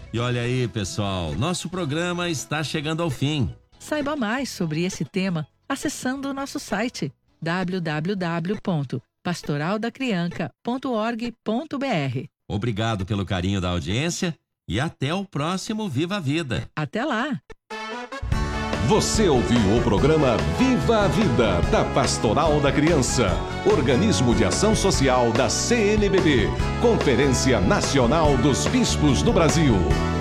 E olha aí, pessoal, nosso programa está chegando ao fim. Saiba mais sobre esse tema acessando o nosso site www.pastoraldacrianca.org.br. Obrigado pelo carinho da audiência e até o próximo Viva a Vida. Até lá! Você ouviu o programa Viva a Vida, da Pastoral da Criança, organismo de ação social da CNBB, Conferência Nacional dos Bispos do Brasil.